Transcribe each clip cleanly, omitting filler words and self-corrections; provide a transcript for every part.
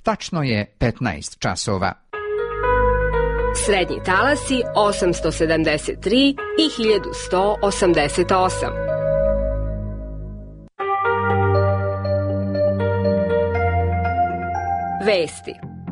Tačno je 15 časova. Srednji talasi 873 i 1188. Vesti.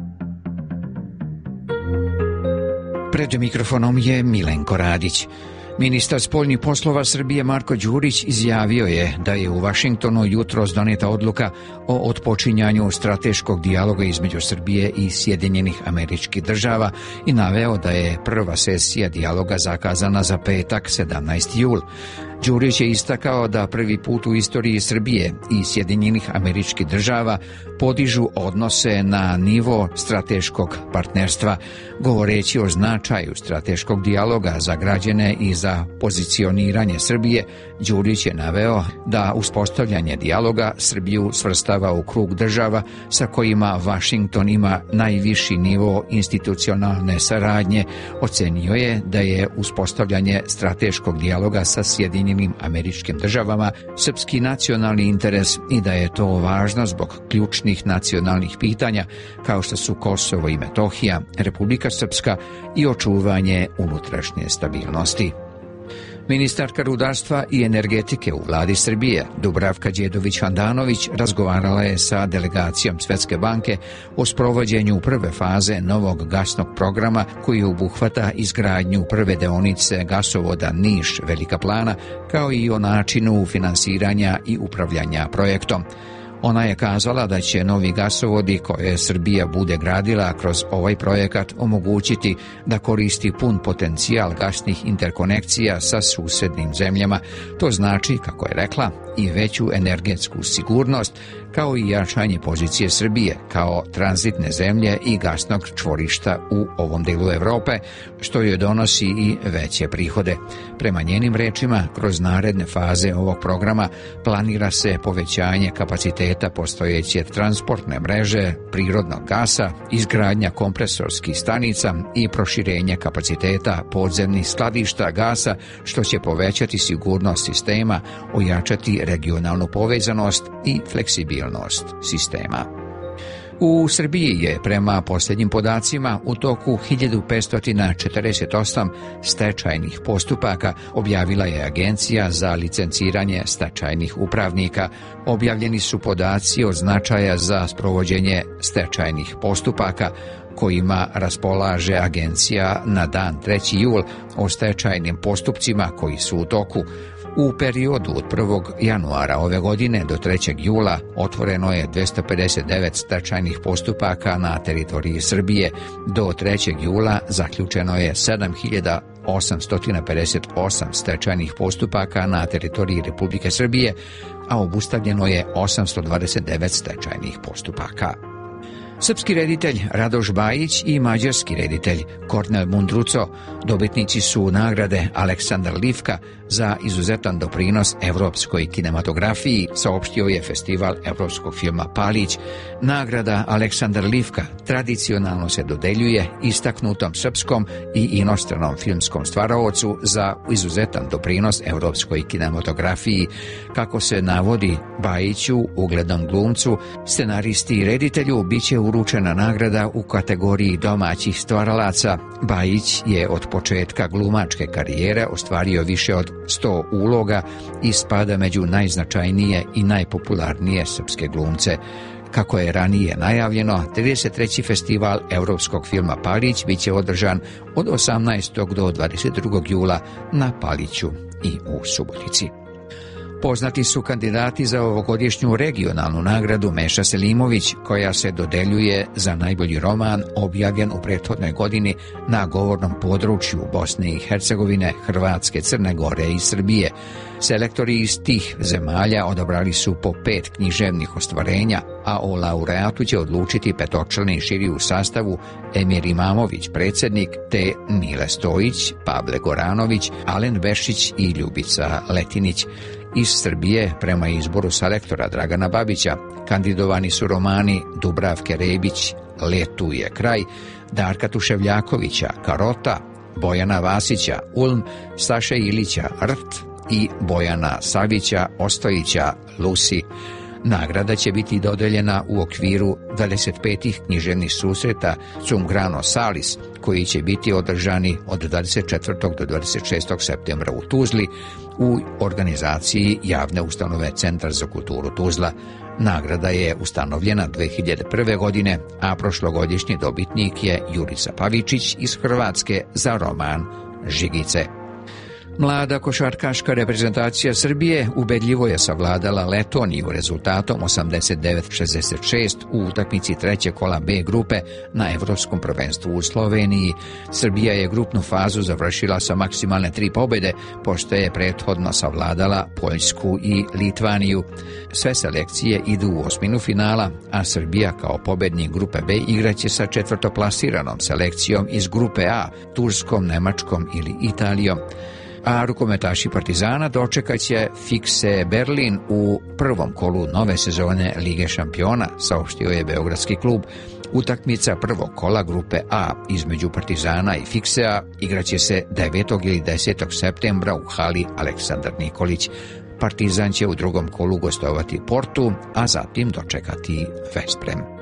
Pred mikrofonom je Milenko Radić. Ministar spoljnih poslova Srbije Marko Đurić izjavio je da je u Vašingtonu jutros doneta odluka o otpočinjanju strateškog dijaloga između Srbije i Sjedinjenih Američkih Država i naveo da je prva sesija dijaloga zakazana za petak 17. jul. Đurić je istakao da prvi put u istoriji Srbije i Sjedinjenih Američkih Država podižu odnose na nivo strateškog partnerstva, govoreći o značaju strateškog dijaloga za građane i za pozicioniranje Srbije. Đurić je naveo da uspostavljanje dijaloga Srbiju svrstava u krug država sa kojima Vašington ima najviši nivo institucionalne saradnje. Ocenio je da je uspostavljanje strateškog dijaloga sa Sjedinjenim Američkim Državama srpski nacionalni interes i da je to važno zbog ključnih nacionalnih pitanja kao što su Kosovo i Metohija, Republika Srpska i očuvanje unutrašnje stabilnosti. Ministarka rudarstva i energetike u vladi Srbije, Dubravka Đedović-Handanović, razgovarala je sa delegacijom Svetske banke o sprovođenju prve faze novog gasnog programa koji obuhvata izgradnju prve deonice gasovoda Niš-Velika Plana, kao i o načinu finansiranja i upravljanja projektom. Ona je kazala da će novi gasovodi koje Srbija bude gradila kroz ovaj projekat omogućiti da koristi pun potencijal gasnih interkonekcija sa susednim zemljama. To znači, kako je rekla, i veću energetsku sigurnost, kao i jačanje pozicije Srbije kao tranzitne zemlje i gasnog čvorišta u ovom delu Evrope, što joj donosi i veće prihode. Prema njenim rečima, kroz naredne faze ovog programa planira se povećanje kapaciteta postojeće transportne mreže prirodnog gasa, izgradnja kompresorskih stanica i proširenje kapaciteta podzemnih skladišta gasa, što će povećati sigurnost sistema, ojačati regionalnu povezanost i fleksibilnost sistema. U Srbiji je prema posljednjim podacima u toku 1548 stečajnih postupaka, objavila je Agencija za licenciranje stečajnih upravnika. Objavljeni su podaci od značaja za sprovođenje stečajnih postupaka kojima raspolaže agencija na dan 3. jul o stečajnim postupcima koji su u toku. U periodu od 1. januara ove godine do 3. jula otvoreno je 259 stečajnih postupaka na teritoriji Srbije. Do 3. jula zaključeno je 7858 stečajnih postupaka na teritoriji Republike Srbije, a obustavljeno je 829 stečajnih postupaka. Srpski reditelj Radoš Bajić i mađarski reditelj Kornel Mundruco dobitnici su nagrade Aleksandar Livka za izuzetan doprinos evropskoj kinematografiji, saopštio je Festival evropskog filma Palić. Nagrada Aleksandar Livka tradicionalno se dodeljuje istaknutom srpskom i inostranom filmskom stvaraocu za izuzetan doprinos evropskoj kinematografiji. Kako se navodi Bajiću, uglednom glumcu, scenaristi i reditelju, biće uručena nagrada u kategoriji domaćih stvaralaca. Bajić je od početka glumačke karijere ostvario više od 100 uloga i spada među najznačajnije i najpopularnije srpske glumce. Kako je ranije najavljeno, 33. festival evropskog filma Palić biće održan od 18. do 22. jula na Paliću i u Subotici. Poznati su kandidati za ovogodišnju regionalnu nagradu Meša Selimović, koja se dodeljuje za najbolji roman objavljen u prethodnoj godini na govornom području Bosne i Hercegovine, Hrvatske, Crne Gore i Srbije. Selektori iz tih zemalja odabrali su po 5 književnih ostvarenja, a o laureatu će odlučiti petočlani žiri u sastavu Emir Imamović, predsjednik, te Mile Stojić, Pavle Goranović, Alen Vešić i Ljubica Letinić. Iz Srbije, prema izboru selektora Dragana Babića, kandidovani su romani Dubravke Rebić, Letu je kraj, Darka Tuševljakovića, Karota, Bojana Vasića, Ulm, Saše Ilića, Rt i Bojana Savića Ostojića, Lusi. Nagrada će biti dodeljena u okviru 25. književnih susreta Cum Grano Salis, koji će biti održani od 24. do 26. septembra u Tuzli u organizaciji javne ustanove Centar za kulturu Tuzla. Nagrada je ustanovljena 2001. godine, a prošlogodišnji dobitnik je Jurica Pavičić iz Hrvatske za roman Žigice. Mlada košarkaška reprezentacija Srbije ubedljivo je savladala Letoniju rezultatom 89-66 u utakmici trećeg kola B grupe na Evropskom prvenstvu u Sloveniji. Srbija je grupnu fazu završila sa maksimalne 3 pobjede, pošto je prethodno savladala Poljsku i Litvaniju. Sve selekcije idu u osminu finala, a Srbija kao pobednik grupe B igraće sa četvrtoplasiranom selekcijom iz grupe A, Turskom, Nemačkom ili Italijom. A rukometaši Partizana dočekat će Fikse Berlin u prvom kolu nove sezone Lige šampiona, saopštio je beogradski klub. Utakmica prvog kola grupe A između Partizana i Fiksea igraće se 9. ili 10. septembra u hali Aleksandar Nikolić. Partizan će u drugom kolu gostovati Portu, a zatim dočekati Vesprem.